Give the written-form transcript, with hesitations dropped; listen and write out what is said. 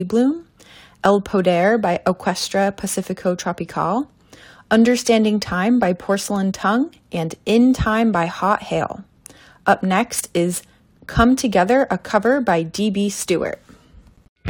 Bloom, El Poder by Orquestra Pacifico Tropical, Understanding Time by Porcelain Tongue, and In Time by Hot Hail. Up next is Come Together, a cover by D.B. Stewart.